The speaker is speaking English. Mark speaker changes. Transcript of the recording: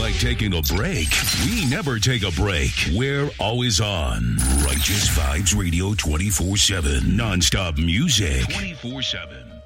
Speaker 1: like taking a break. We never take a break. We're always on. Righteous Vibes Radio 24/7. Non-stop music. 24/7.